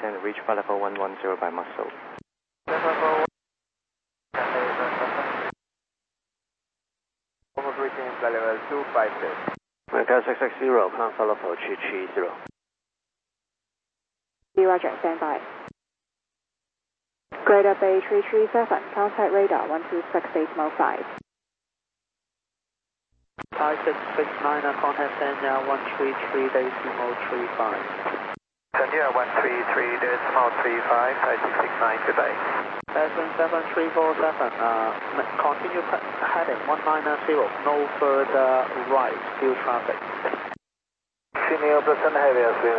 descend to reach flight level 110 by muscle. Almost reaching flight level 256. America 660, climb flight level 230. Roger, stand by. Greater Bay 337, contact radar 126.5. Thai 669, contact Sanya 133.35. Sanya 133.35, Thai 669, goodbye. Descent 7347, continue heading 190, no further right, still traffic. Senior Present Heavy has been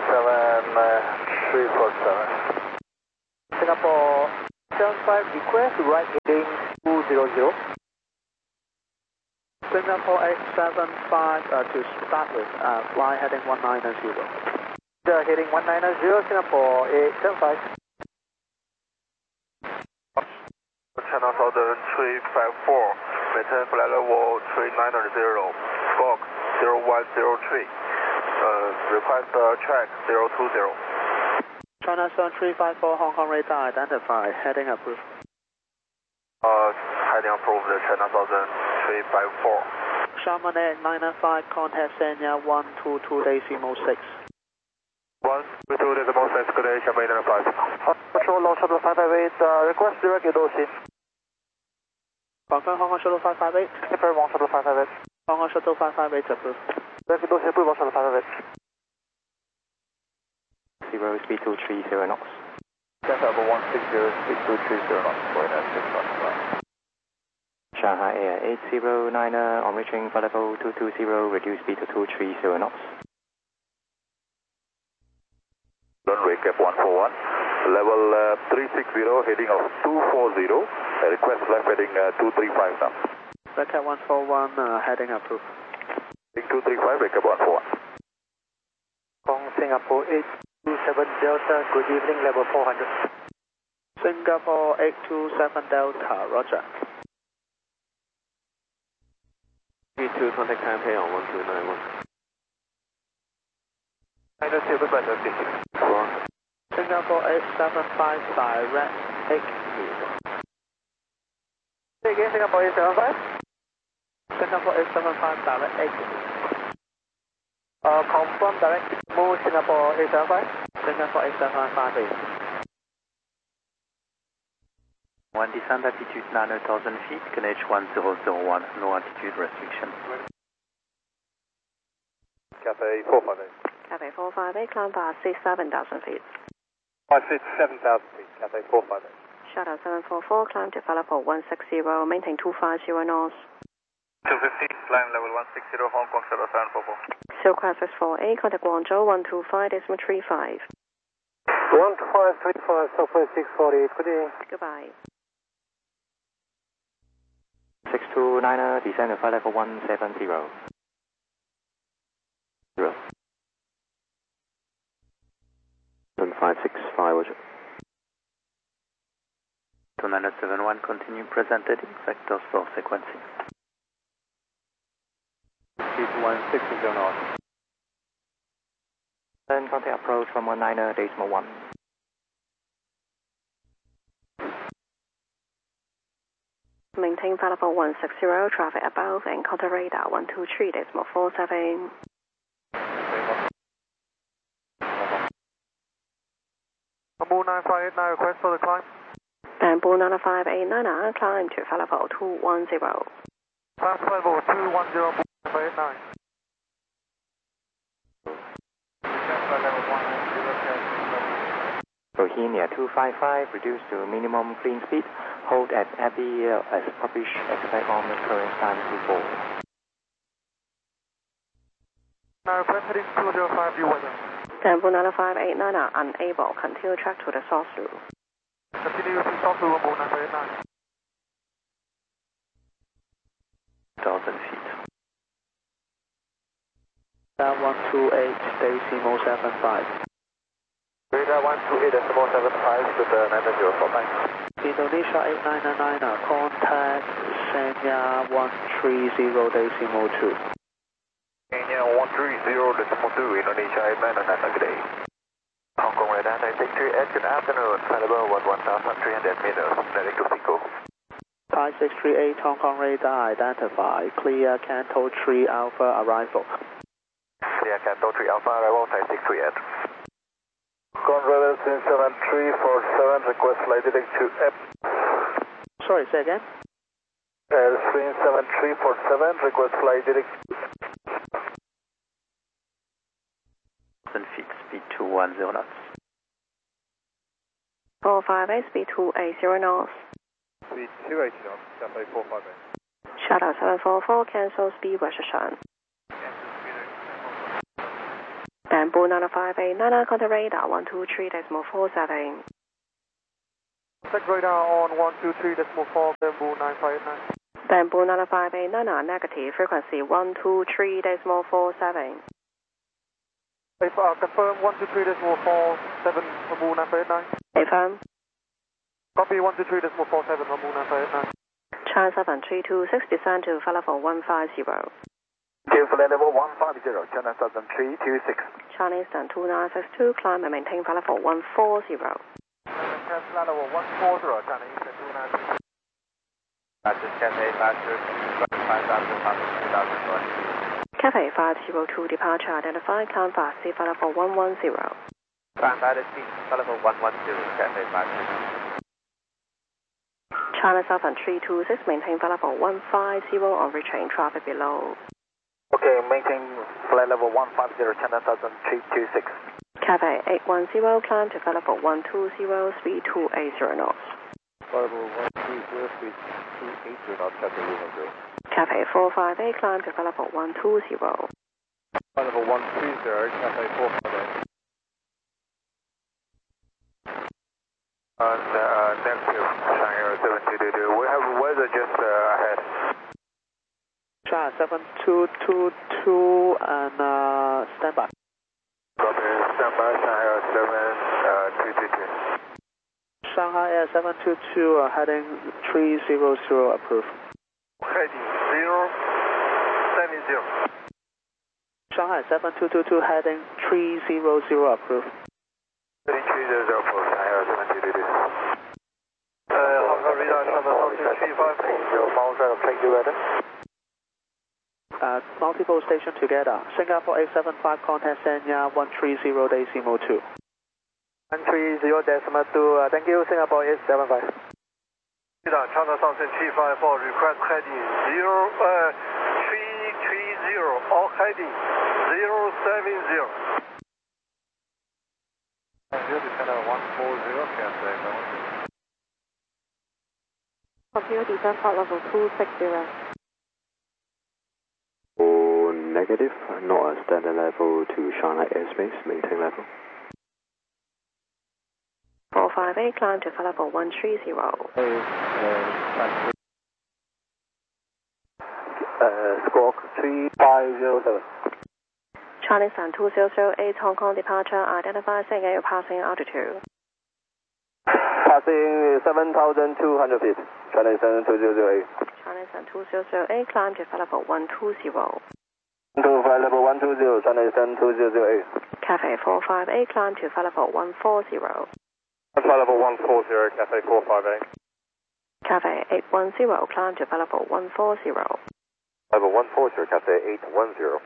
7347. Singapore 75, request right heading 200. Singapore 875 to start with, fly heading 190. Heading 190, Singapore 875. China Southern 354, maintain flight level 3900, squawk 0103, request track 020. China Southern 354, Hong Kong radar identified, heading approved. Heading approved, China Southern 354. Sharman 8995, contact Sanya 122.6. 122.6, good day, Sharman 8995. Control Long Shuttle 558, request direct Edoshi. Confirm Hong Kong Shuttle 558. Confirm Long Shuttle 558. Hong Kong Shuttle 558 approved. Direct Edoshi, approved Long Shuttle 558. 0, speed 230 knots. Delta 160, speed 230 knots, going at 6 knots. Shanghai Air 8090, on reaching flight level 220, reduce speed to 230 knots. Runway cap 141, level 360, heading of 240, request left heading 235 now. Recap 141, heading approved. Heading 235, recap 141. Hong Singapore 827 Delta, good evening, level 400. Singapore 827 Delta, roger. V2, contact Taipei on 1291. China Silver Bus 56. Singapore 875 direct 8. Say again, Singapore 875? Singapore 875 direct 8. Confirm direct move Singapore 875? Singapore 875 1 descent altitude 9,000 feet, KNH 1001, no altitude restriction. Cathay 458. Cathay 458, climb past 7,000 feet. 7,000 feet, Cathay 458. Shuttle 744, climb to flight level 160, maintain 250 knots. 250, climb level 160, Hong Kong Shuttle 744. Silkcraft 648, contact Guangzhou 125.35. 12535, Southwest 648, good evening. Goodbye. 6290, descend to flight level 170. 0. 7565, roger. 2971, continue presented in sectors for sequencing. Speed 160 knots. Then contact approach from 190.1. Maintain flight level 160, traffic above, and contact radar 123.47. Bamboo 9589, request for the climb. Bamboo 9589, climb to flight level 210. Climb flight level 210, 9589. Bohemia 255, reduce to minimum clean speed. Hold at Abbey as published, expect on the current time to fall. Now request heading 205 due weather. Bamboo 9589, unable, continue track to the source route. Continue to south to Bamboo 9589. 1,000 feet. 128, decimal 75. Radar 128.75 with the 9045. Indonesia 8999, contact Sanya 130.2. Kenya 130.2, Indonesia 8999, good day. Hong Kong radar Thai 638, good afternoon. Flight level 11300 meters, direct to Seagull. Thai 638 Hong Kong radar identified. Clear Canto 3 Alpha arrival. Clear Canto 3 Alpha arrival, Thai 638. Controller 7347, request flight direct to F. Sorry, say again? Airstream 7347, request flight direct to 1000 feet, speed 210 knots. 458, speed 280 knots. Speed 280 knots, Cathay 458. Shuttle 744, cancel speed restriction. Bamboo 9589, contact radar 123.47. Contact radar on 123.4, Bamboo 9589. Bamboo 9589, negative, frequency 123.47. Confirm 123.47, Bamboo 9589. Affirm. Copy 123.47, Bamboo 9589. China 7326, descend to flight level 150. Flight level 150, China 7326. Chinese 2962, climb and maintain flight level 140. Flight level 140, China Eastern 2926. Cathay 502, Cathay 502, departure identified, climb fast, flight level 110. Climb fast, flight level 110, Cathay 502. China 7326, maintain flight level 150 on retrain traffic below. Okay, maintain flight level 150, China 7326. Cathay 810, climb to flight level 120, speed 280 knots. Flight level 120, speed 280 knots, Cathay 810. Cathay 458, climb to flight level 120. Flight level 120, Cathay 458. Negative, Shanghai 7222. We have weather just ahead. China 7222 and standby. Copy, standby, Shanghai 7222. Shanghai Air 722 heading 300 approved. Heading 070. Shanghai 7222 heading 300 approved. Heading 300 approved, Shanghai 7222. Hong Kong radar, China 7325. Mount take you weather. Multiple station together. Singapore 875, contact Sanya 130.2. 130.2, thank you, Singapore 875. Radar, China 7354, request heading 330 or heading 070. China 140, Cathay. Computer descent flight level 260. Negative, not a standard level to Shanghai airspace, maintain level. 458, climb to flight level 130. Squawk 3507. Chinese 2008, Hong Kong departure, identify saying you're passing altitude. Passing 7,200 feet. Chinese 2008. Chinese 2008, climb to flight level 120. To flight level 120, Chinese 2008. Cathay 458, climb to flight level 140. Flight level 140, Cathay 458. Cathay 810, climb to flight level 140. Level 140, Cathay 810.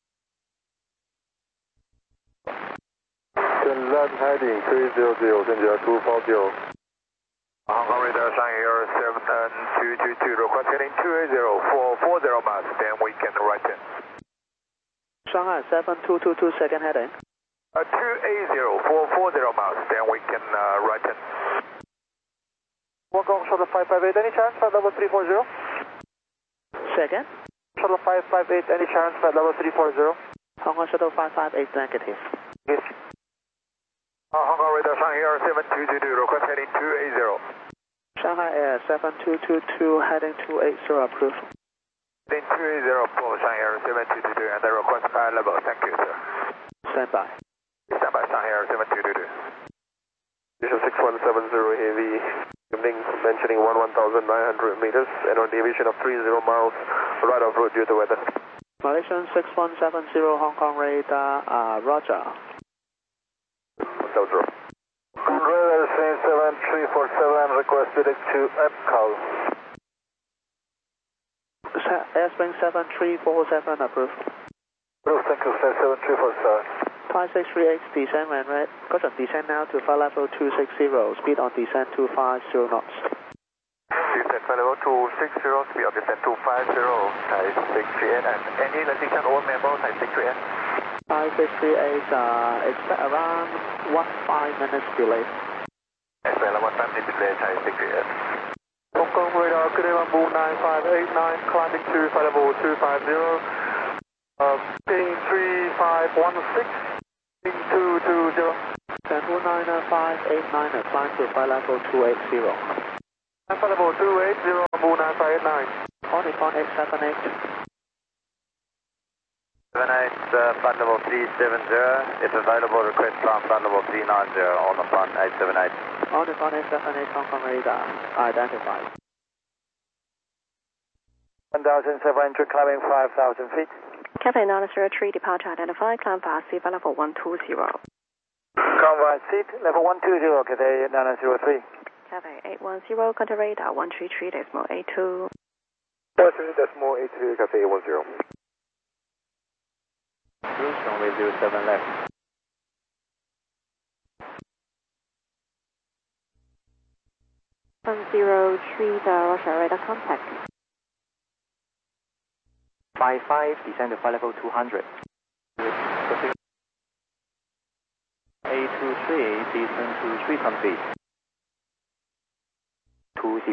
Land heading 300, Danger 240. Hong Kong radar, Shanghai Air 7222, request heading 280 miles, then we can right in. Shanghai 7222, second heading. 280 miles, then we can right in. Welcome, Shuttle 558, any chance, flight level 340? Second. Shuttle 558, any chance, flight level 340? Hong Kong Shuttle 558, negative. Yes. Hong Kong radar, Shanghai Air 7222, request heading 280. Shanghai Air 7222, heading 280, approved. Heading 280, for Shanghai Air 7222, and the request high level, thank you, sir. Standby. Standby, Shanghai Air 7222. Visual 6170 heavy, evening mentioning 1,900 meters, and on deviation of 30 miles, right off road due to weather. Malaysian 6170, Hong Kong radar, roger. 1,0. 7347 requested it to EPCAL. Airspring 7347 approved. Approved, thank you, 7347. 5638 descend when ready. Got on descend now to flight level 260, speed on descent 250 knots. Descent flight level 260, speed on descent 250, Thai 638, and any restriction or member Thai 638? 5638, expect around 1-5 minutes delay. Expect around 1 minute delay, Thai 638. Hong Kong radar, good day, Bamboo 9589, climbing to flight level 250, ping 3516. 220. Bamboo 9589, climb to flight level 280. Flight level 280, Bamboo 9589. On 878. 78, flight level 370. If available, request climb flight level 390 on the front 878. On 878, Hong Kong radar, identified. 1,700, climbing 5,000 feet. Cathay 903, departure identified, climb fast, seat level 120. Convoy seat, level 120, Cathay 903. Cathay 810, contact radar 133.82. 133.83, Cathay 810. Cruise runway 07 left. From 03, the Russia radar contact. 55, descend to flight level 200. A23, descend to 3 feet. 20.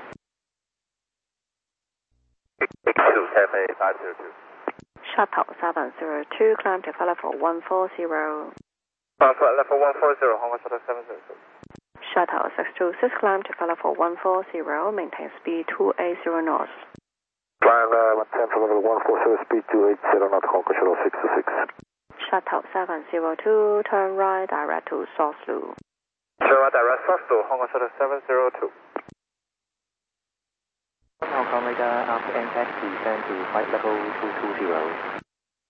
X2, Cathay 502. Shuttle 702, climb to flight level 140. Flight level 140, Hong Kong Shuttle 702. Shuttle 626, climb to flight level 140, maintain speed 280 knots. Climb 110 for level 140, speed 280 knots, Hong Kong Shuttle 626. Shuttle 702, turn right, direct to Source Loop. Turn right, direct Source Loop, Hong Kong Shuttle 702. Hong Kong radar after impact, descend to flight level 220.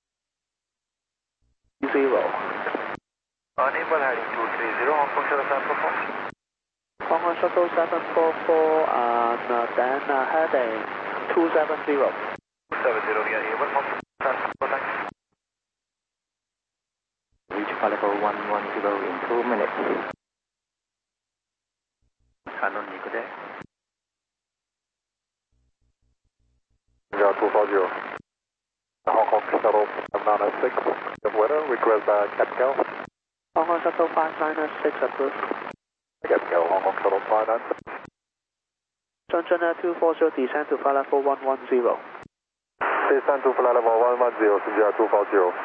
0. Enable heading 230, Hong Kong Shuttle 744. Hong Kong Shuttle 744, and then heading 270. 270, yeah, even Hong Kong transport thanks. Reach flight level 110 in 2 minutes. Canon Nico there. Yeah, 240. Hong Kong Shuttle 906, good weather, request CATCAL. Hong Kong Shuttle 596 approved. CATCAL, Hong Kong Shuttle 596. Shenzhen 240, descend to flight level 110. Descend to flight level 110, Shenzhen 240.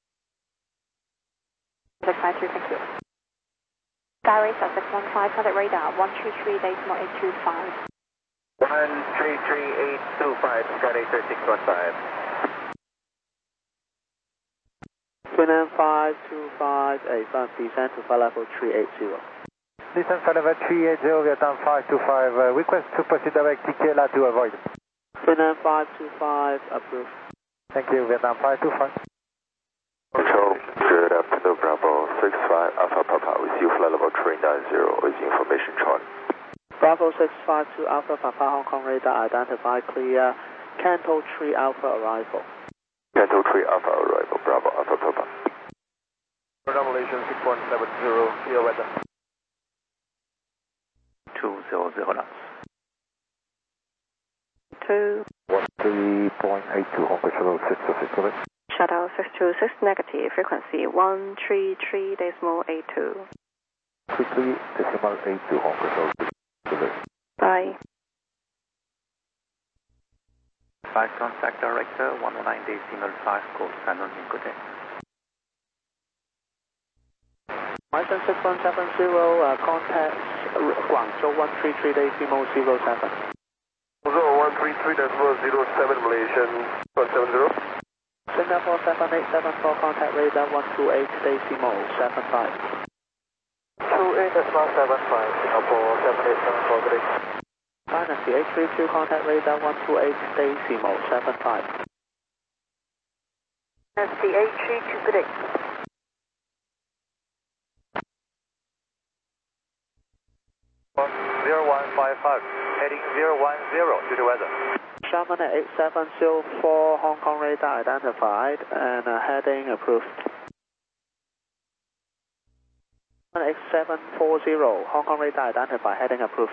653, thank you. Skyrace at 615, contact radar 133.825. 133.825, Skyrace 615. Finland 52585, descend to flight level 380. Descend flight level 380, Vietnam 525, request to proceed direct TKLA to avoid. Finland 525 approved. Thank you, Vietnam 525. Control, good afternoon, Bravo 65 Alpha Papa, with you flight level 390 with information chart. Bravo 652 Alpha Papa, Hong Kong radar identified, clear. Canto 3 Alpha arrival. Canto 3 Alpha arrival, Bravo Alpha Papa. Malaysian 6170, clear weather. 200 knots. 2. 13.82, Hong Kong Shuttle 626. Shuttle 626, negative, frequency 133.82. Quickly, decimal 82, Hong Kong Shuttle 626. Bye. 5 contact director 119.5, call Canon Nico there. Myson 6170, contact Guangzhou 133.07. 133.07, Malaysian 170. Singapore 7874, contact radar 128.75. 28.75, Singapore 7874. Dynasty 832, contact radar 128.75. Dynasty 832, good day. 010 due to weather. Sharman 8704, Hong Kong radar identified and heading approved. 8740, Hong Kong radar identified, heading approved.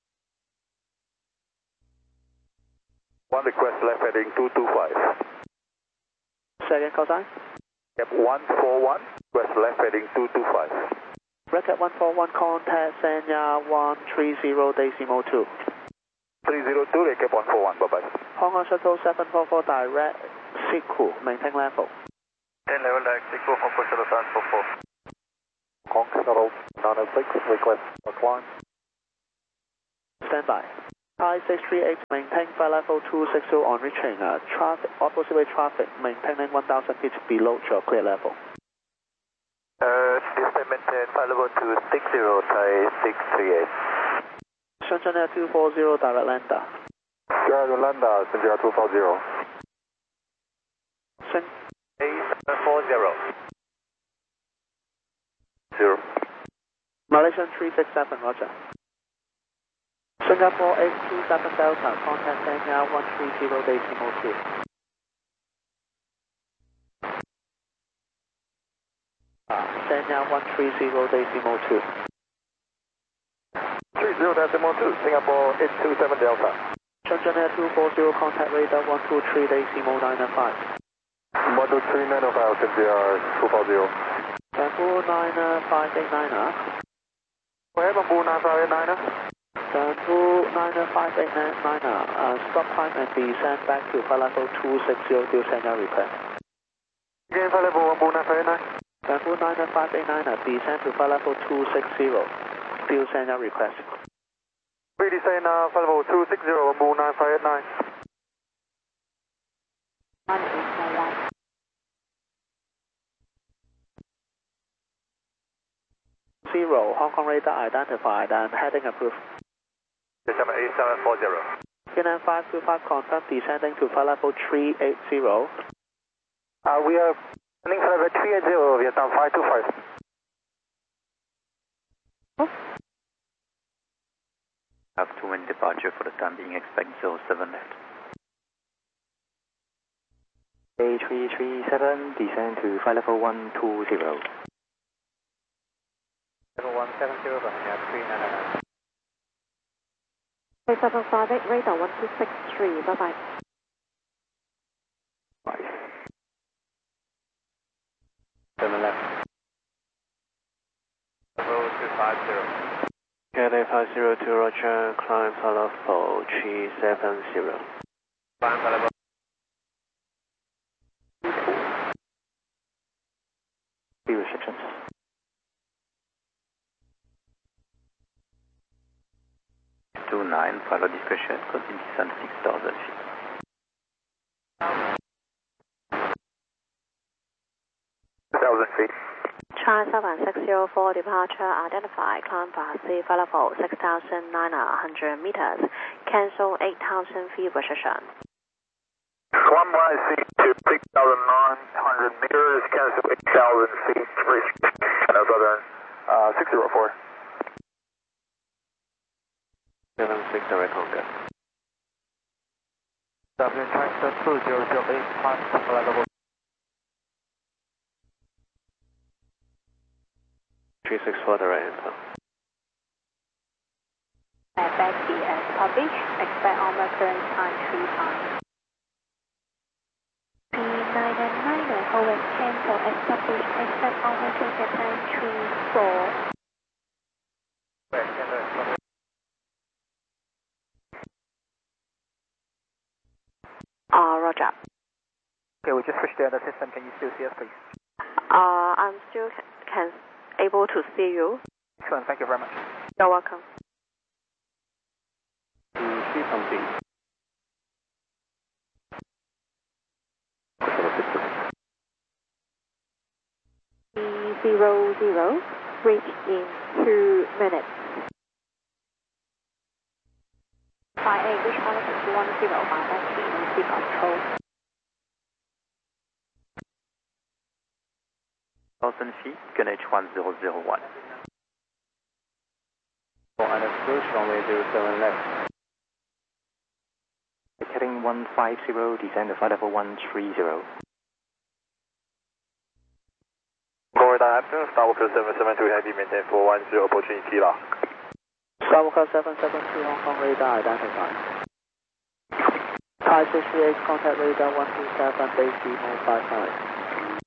One request left heading 225. Second call sign. Yep, 141, request left heading 225. Record 141, contact Sanya 130 decimal 2. 302, recap 141, bye-bye. Hong Kong Shuttle 744, direct Siku, maintain level. 10 level direct Siku, Hong Kong Shuttle 744. Hong Kong Shuttle 906, request for climb. Stand by. Thai 638, maintain flight level 260 on reaching traffic, opposite way traffic, maintaining 1,000 feet below your clear level. This time maintain flight level 260, Thai 638. Shenzhen Air 240, direct lander. Direct lander, Shenzhen Air 240. A740. 0. Malaysian 367, roger. Singapore 827 Delta, contact Sanya 130 decimal 2. Sanya 130 decimal 2. 30 decimal 2, Singapore 827 Delta. Shenzhen Air 240, contact radar 123 decimal 905. 123 905, Shenzhen Air 240. Bamboo 9589. Go ahead, Bamboo 9589. Bamboo 9589, stop time and descend back to flight level 260 due Sanya request. Again, flight level Bamboo 9589. Bamboo 9589, descend to flight level 260 due Sanya request. We descend flight level 260, Bamboo 9589. 1841. Zero, Hong Kong radar identified and heading approved. December A740. Vietnam 525 confirmed descending to flight level 380. We are landing flight level 380, Vietnam 525. Have to wind departure for the time being, expect 07 left. A337, descend to flight level 120. 170, Bahia 399. 758, radar 1263, bye-bye. 7 left. Level 250. KLA 502, roger, climb flight level 370. Climb flight level. Be restrictions. Follow discretion, continue descent 6,000 feet. China 7604, departure identified, climb fast, flight level 6,900 meters, cancel 8,000 feet position. Climb rising to 6,900 meters, cancel 8,000 feet, southern 604. 76 direct contact. W transfer 2008, pass flight level 364 direct enter. Back BS publish, expect on the current time 3 times. P999, hold and cancel, establish, expect on the current time 34. Roger. Okay, we just switched the other system. Can you still see us, please? I'm still able to see you. Excellent. Thank you very much. You're welcome. Sheet complete. E00, reach in 2 minutes. 58, which one is 210, my battery easy control. 1,000 feet, QNH 1001. For understood, runway 07 left. maintain 150, descend to flight level 130. Florida Afternoon, Skywalker 772 Heavy, maintain 410, opportunity lock. Skywalker 772 Hong Kong radar identified. Thai 638 contact radar 127 base Limo 55.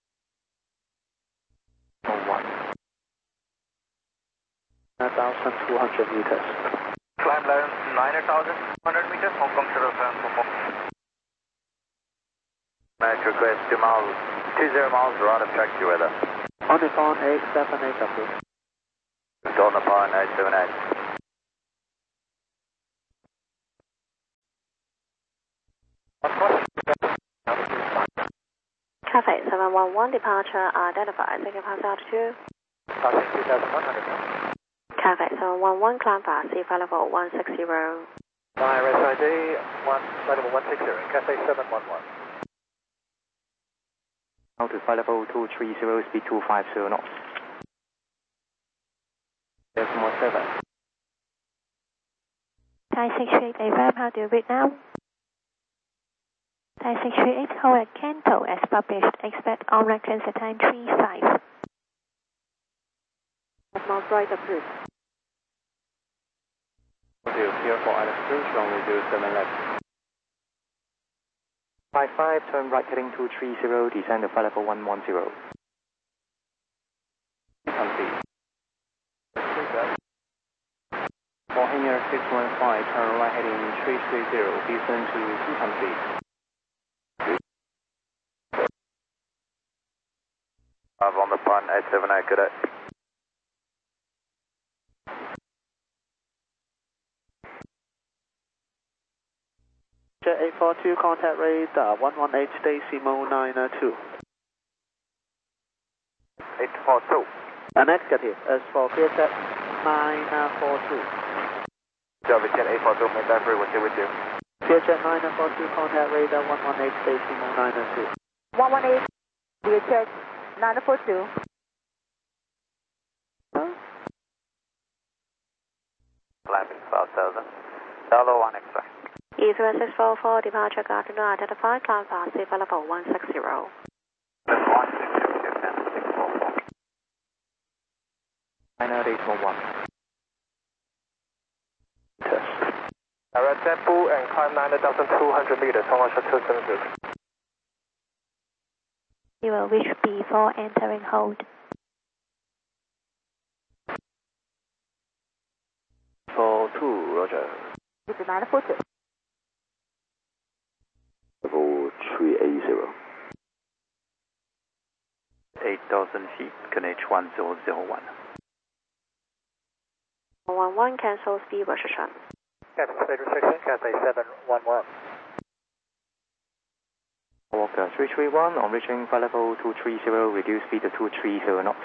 9,200 meters. Climb level 9,200 meters, Hong Kong Shuttle 744. Match request 2 miles, 20 miles, right of taxi weather. On the phone 878 approved. On upon 878. Cathay 711 departure identified. Thank you, pass altitude. Passing 2,100. Cathay 711 climb fast, sea flight level 160. RSID 1, level 160, Cathay 711. Now to flight level 230, speed 250 knots. Decimal 7. Thai 638 AFM, how do you read now? Thai 638, hold at Kanto as published. Expect on-right transit time 35. Decimal right approved. Clear for altitude, runway 07 left. 55, turn right heading 230, descend to flight level 110. Complete. For hangar 615, turn right heading 330, descend to complete. On the pun 878, good day. Jet 842 contact radar 118 Decimo 92. 842. Negative as for ClearJet 942. Java Jet 842, maintain frequency with you. ClearJet 942 contact radar 118 Decimo 92. 118, ClearJet 942. Landing 5,000. Hello, 1 extra. E3644 departure Gardiner identified. Climb fast, sea flight level 160. 9.1. Test. Direct tempo and climb 9,200 meters, Hong Kong Shuttle 706. You will reach before entering hold. 42, roger. This is 942. Level 380. 8,000 feet, KNH 1001. 11 cancel speed position. Cathay 336, Cathay 711. Walker 331, on reaching flight level 230, reduce speed to 230 knots.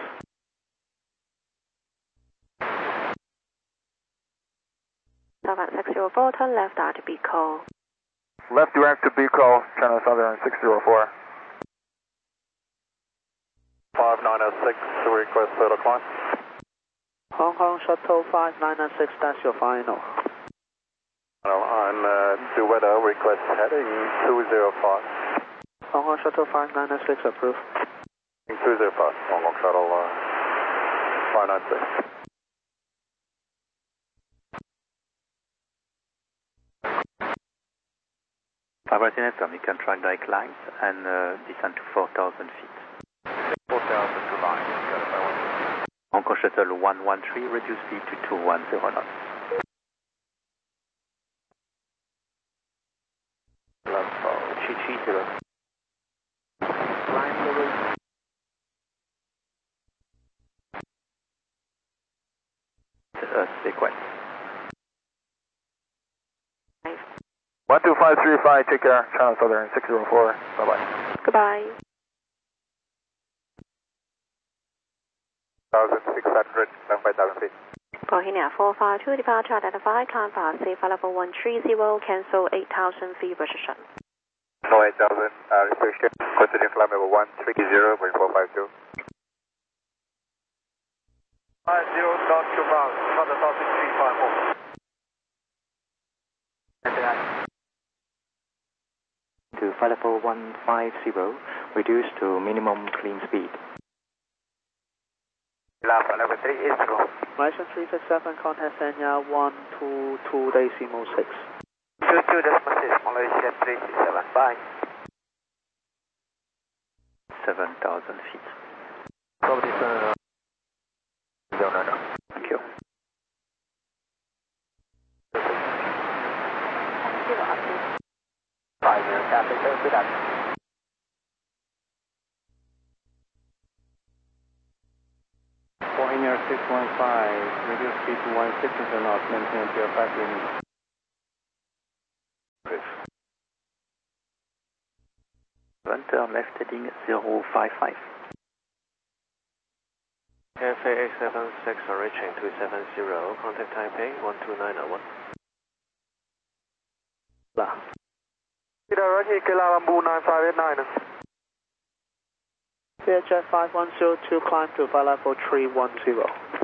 Southern 604, turn left to Beco. Left direct to Beco, China Southern 604. 5906, request total climb. Hong Kong Shuttle 5996, that's your final. On to weather, request heading 205. Hong Kong Shuttle 5996 approved. 205, Hong Kong Shuttle 596. Fibrous FM, you can track direct lines and descend to 4,000 feet. 4,000 to line, Hong Kong Shuttle 113, reduce speed to 210 knots. Level 230. Line level. Sequence. 12535, take care, China Southern 604. Bye-bye. Goodbye. 1,600, 5,000 feet. Bohemia 452 departure identified. Climb fast, sea flight level 130, cancel 8,000 feet position. No 8,000, restriction, considering flight level 130, going 452. 50.2 miles, 1,354. flight level 150, reduce to minimum clean speed. Flight level 380. Malaysian 367, contact Sanya 122.6. 22.6, Malaysian 367, bye. 7,000 feet. Property, sir. Thank you. Thank you, update. 50, traffic, good up. Boeing 615, reduce speed to 16 knots, maintain your 5 limit. Turn left heading 055. KFA 876 reaching 270, contact Taipei 12901. Direct KLM Bamboo 9589. Jet 5102, climb to flight level 310.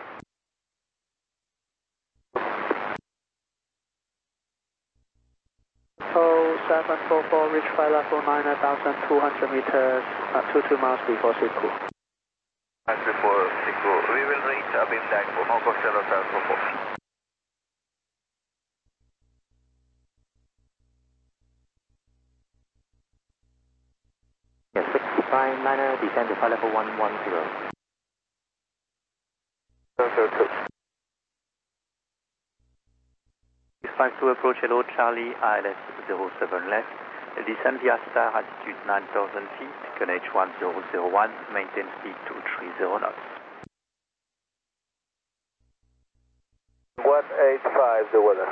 So 744, reach flight level 9,200 meters, 22 miles before Siku. Before Siku, we will reach Abim Dangbo, Hong Kong 744. Yes, 659er, descend to flight level 110. 652 approach, hello Charlie, ILS 07 left. Descend via star, altitude 9,000 feet, connect 1001, maintain speed 230 knots. 185, the weather.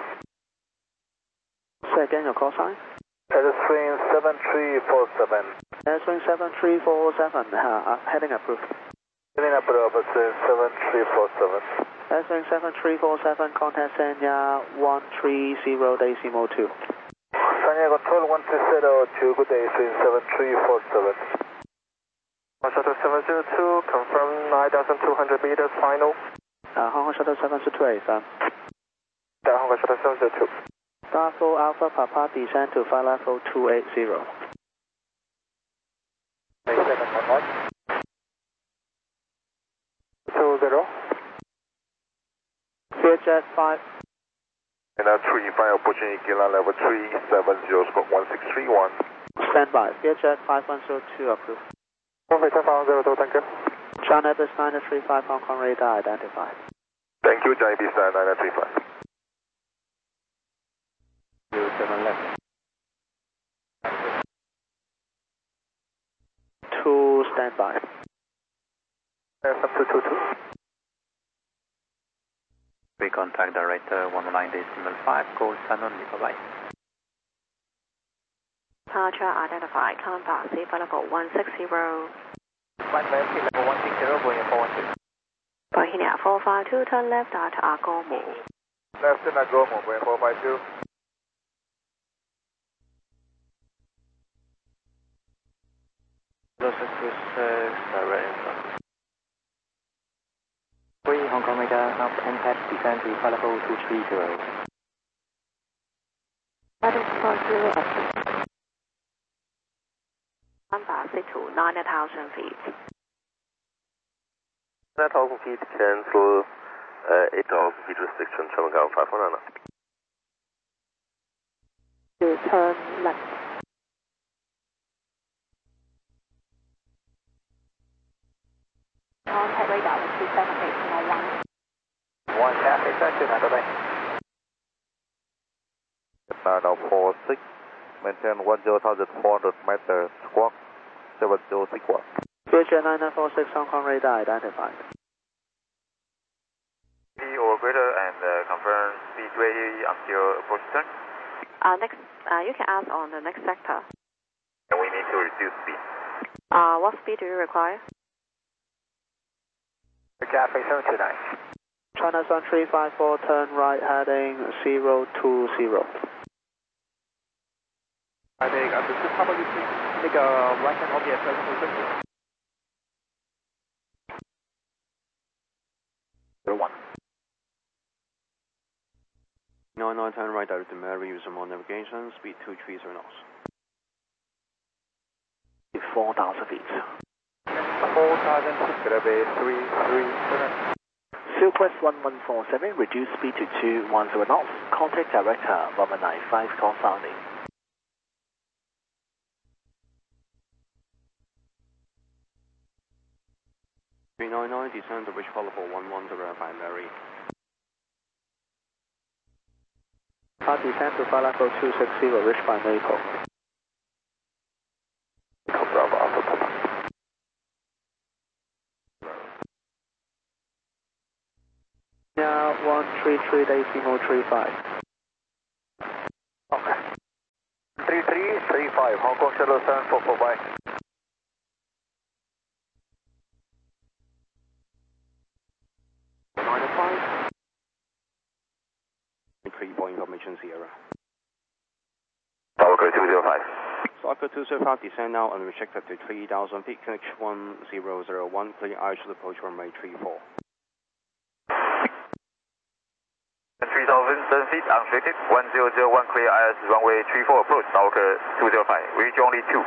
Say again your call sign. Airstream 7347. Airstream 7347, heading approved. Heading up Airstream 7347. Airstream 7347, contact Sanya 130.2. Sanya Control 130, good day, Airstream 7347. Shuttle 702, confirm 9,200 meters, final. Hong Kong Shuttle 728, Hong Kong Shuttle 702. Bravo Alpha Papa, descend to flight level 280. 20. Jet 5. And 35 approaching Ikila level 370, squawk 1631. Stand by. Jet 5102 approved. 110, thank you. China Airbus 935 Hong Kong radar identified. Thank you, China Airbus 935. 07 left. 2 stand by. Some 222. We contact director 109.5, call Shannon, bye-bye. Departure identified, climb fast, flight level 160. Flight level 160, Boeing 412. Bohemia 452, turn left at Agomo. Left in Agomo, Boeing 452. Hello 626, direct inbound. 3 Hong Kong radar, up NCAP, descend to flight level 230. Heading 40 up. Climb fast to 9,000 feet. 9,000 feet, cancel 8,000 feet restriction, travel ground 519. Turn left. Contact radar 278.1. 1 traffic, sector, bye-bye. 946, maintain 10,400 meters, squawk 7061. Jet 9946 Hong Kong radar identified. Or greater and confirm speed ready until approach turn. Next, you can ask on the next sector. And we need to reduce speed. What speed do you require? Cafe 729. China Sun 354, turn right heading 020. 那个就是差不多就是那个 right hand object 01。 99 turn right direct to Mary, use more navigation, speed 230 knots. 4,000 feet. 4,000 feet, gonna be 337. Southwest 1147, reduce speed to 210 knots. Contact director 1195, call sounding. 399, descend to reach follow for 110 by Mary. Descend to flight level 260, reach by Maple. Bravo, Alpha Papa. Now 133 decimal 35. Okay. 3335, Hong Kong Shuttle 744, bye. Information Sierra. Tower 205. Soccer 205, descend now unrestricted to 3,000 feet, connection 1001, clear eyes to approach runway 34. 3,000 feet, unrestricted, 1001, clear eyes, runway 34, approach, Tower 205, reach only 2.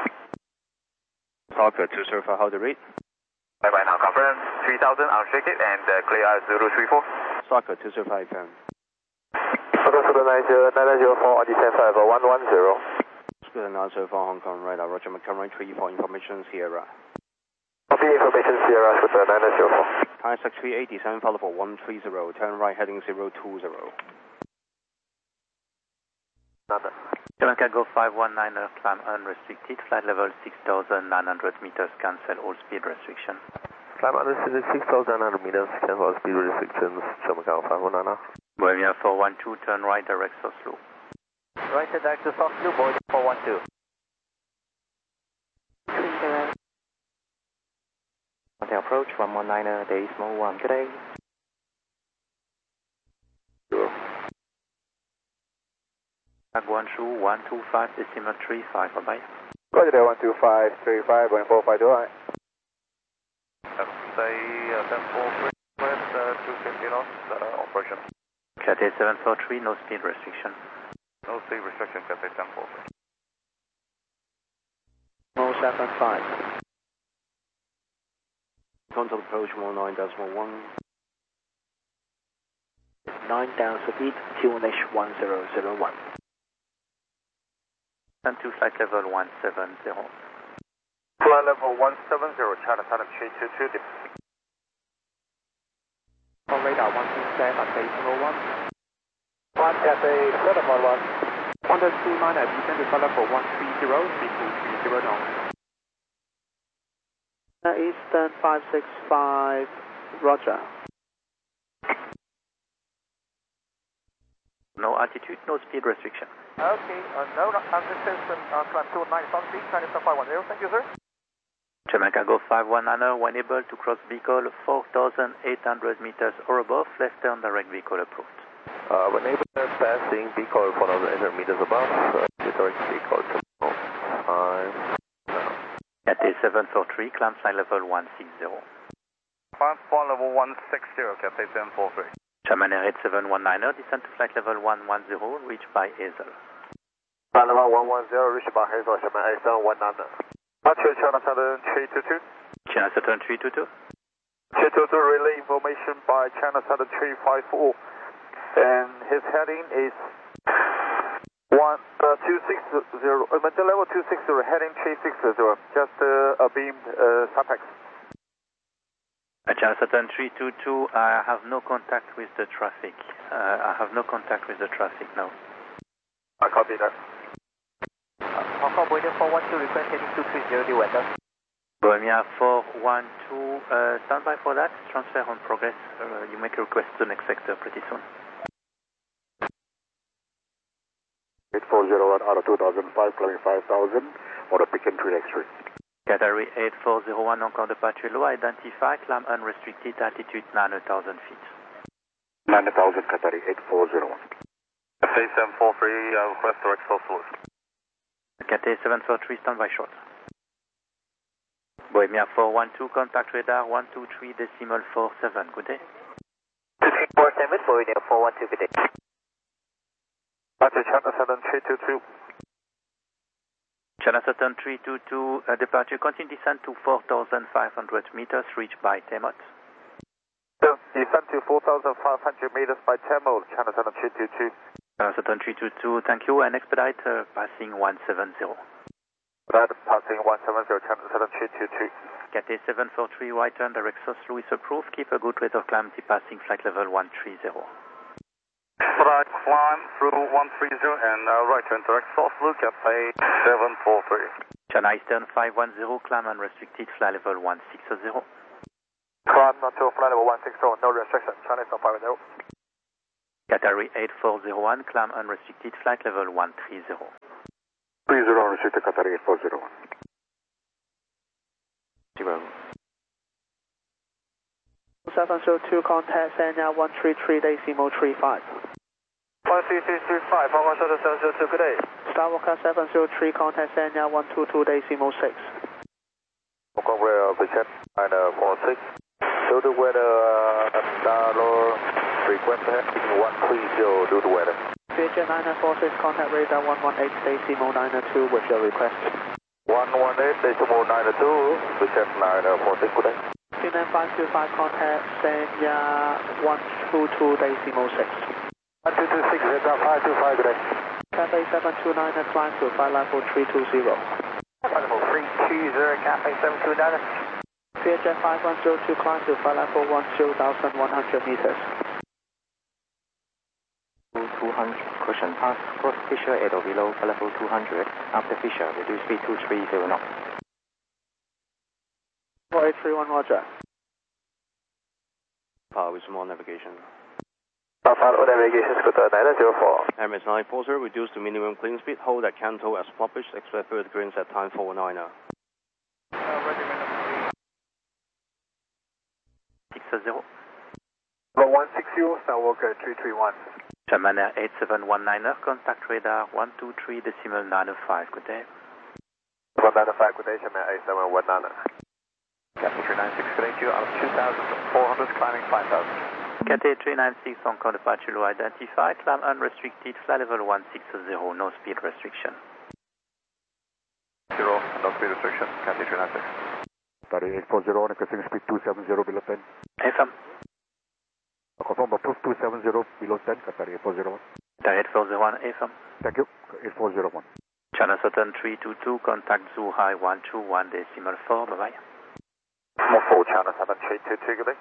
Soccer 205, hold the read. Bye-bye now, confirm, 3,000, unrestricted, and clear eyes 034. Soccer 205, firm. Soccer 904, descend 5110. Scooter 904, Hong Kong radar, Roger McCarran 34, information Sierra. Copy information Sierra, Scooter 904. Thai 638, descend follow for 130, turn right heading 020. Nada. German Cargo 519, climb unrestricted, flight level 6,900 meters, cancel all speed restriction. Climb unrestricted 6,900 meters, cancel all speed restrictions, German Cargo 519. Bohemia 412, turn right, direct Oslo. Right, direct to Oslo, Boeing 412. 30. Hotel approach 119, decimal 1, good day. Tag 12125, decimal 35, bye-bye. Roger there, 12535, going 452, alright. Say 1043, west 250 knots, operation. Cathay 743, no speed restriction. No speed restriction, Cathay 1043. 075. Contact approach 19.1. 9,000 feet, QNH 1001. And to flight level 170. Flight level 170, China Southern 322. On radar 127 at decimal 1. 1 Cathay 711. 129 at descend to flight level 130, speed 230 knots. Eastern 565, Roger. No altitude, no speed restriction. Okay, no, resistance, climb 295 feet, China 510, thank you, sir. German Cargo 519, when able to cross vehicle 4,800 meters or above, left turn direct vehicle approved. When able to passing vehicle 4,800 meters above, direct vehicle to 5. Cathay 743, climb flight level 160. Climb flight level 160, Cathay 1043. German Air 719, descend to flight level 110, reached by Hazel. Flight level 110, reached by Hazel, German Air 719. Departure China Southern 322. China Southern 322. 322, relay information by China Southern 354. And his heading is 260, mental level 260, heading 360, just beamed SAPEX. China Southern 322, I have no contact with the traffic. I have no contact with the traffic now. I copy that. Hong Kong Boeing 412, request heading 230, the weather. Bohemia 412, stand by for that. Transfer on progress. You make a request to the next sector pretty soon. 8401 out of 2005, climbing 5,000, on a pick and tree X-ray. Qatari 8401, encore departure low, identify, climb unrestricted, altitude 9,000 feet. 9,000, Qatari 8401. Cathay 743, request direct Oslo. Cathay 743, stand by short. Bohemia 412, contact radar 123 decimal 47, good day. 2347, Boeing 412, good day. Departure China Southern 322. China Southern 322, departure, continue descent to 4,500 meters, reached by Temot. Descent to 4,500 meters by Temot, China Southern 322. China Southern 322, thank you, and expedite passing 170. Right, passing 170, China Southern 322. Cathay 743, right turn, direct South Louis approved, keep a good rate of climb, passing flight level 130. Right, climb through 130 and right turn direct South Louis, Cathay 743. China Eastern 510, climb unrestricted, flight level 160. Climb to flight level 160, no restriction, China Eastern 510. Qatari 8401, climb unrestricted, flight level 130. 30 unrestricted, Qatari 8401. 0. 702, contact Sanya 133.35. 133.35, Hong Kong Shuttle 702, good day. Skywalker 703, contact Sanya 122.6. Hong Kong Rail, Vision 946. Due to weather, Dalor, frequency heading 130 due to weather. Vision 946, contact radar 118.92 with your request. 118.92, Vision 946, good day. QNAM 525, contact Sanya 122.6. 1226, Vietnam 525, good day. Cathay 729, climb to flight level 320. Flight level 320, Cathay 729. CHF 5102, climb to flight level 10,100 meters. 200, caution, pass, cross Fisher at or below, level 200. After Fisher, reduce speed to 30 knots. 4831, roger. With more navigation. Alpha navigation, scooter 904. MS 940, reduce to minimum clean speed, hold at Canto as published, expect further greens at time 490. 60. 160, Skywalker 331. German Air 8719, contact radar 123.905, good day. 195, good day, German 8719. Cathay 396, good day to you, out of 2,400, climbing 5,000. Cathay 396, Hong Kong departure low identified, climb unrestricted, flight level 160, no speed restriction. 0, no speed restriction, Cathay 396. 3840, requesting speed 270 below 10. FM. Confirm approved 270 below 10, Qatari 8401. 8401, FM. Thank you, 8401. China Southern 322, contact Zhuhai 121.4, bye-bye. More China Southern 322, good day.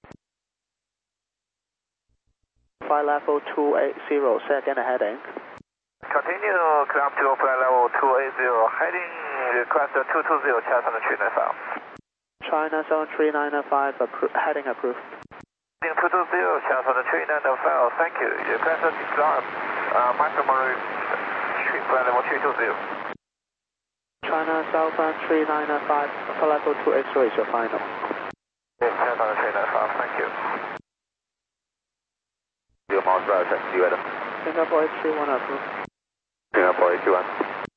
Flight level 280, set again a heading. Continue, climb to flight level 280, heading request 220, China Southern 395. China 7395, heading approved. 220, China Southern 395, thank you. Request decline, maximum flight level 320. China Southern 395, flight level 280 is your final. Yes, China Southern 395, thank you. 0 miles per hour, check, see you later. Singapore 831 approved. Singapore 821.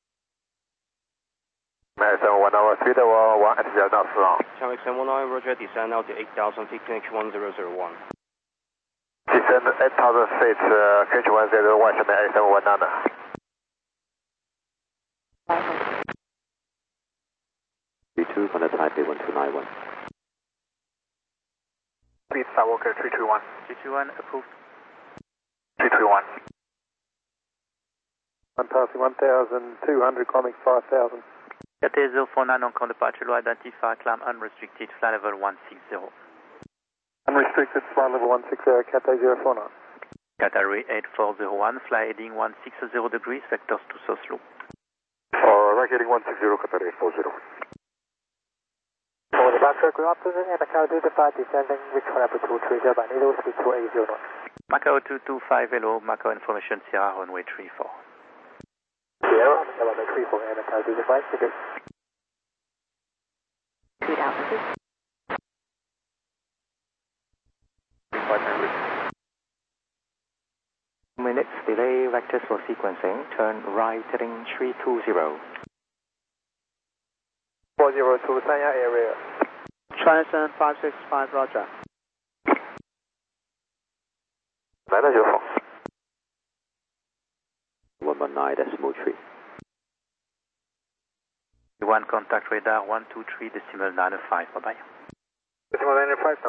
Madison 1 hour, speed level 1 at 0 knots long. Channel XM19, roger, descend now to 8,000 feet, QNH 1001. Descend 8,000 feet, QNH 1001, Chennai 8719. B2, contact Taipei 1291. Speed Skywalker 321. 321, approved. 321. I'm passing 1,200, climbing 5,000. Cathay 049, Hong Kong departure low identified, climb unrestricted, flight level 160. Unrestricted, flight level 160, Cathay 049. Qatari 8401, fly heading 160 degrees, vectors to South Loop. Right heading 160, Qatari 840. For the back circle opposite and Macau 225 descending with level 230 by needle speed 280 knots. Macau 225, hello, Macau information Sierra runway 34. Sierra, runway 34 and Macau 225, good. Speed altitude. 2 minutes delay, vectors for sequencing, turn right heading 320. 402, Sanya area. China Southern 565, roger. 994. 119.3. 1 contact radar 123.905. Bye bye. Decimal 905.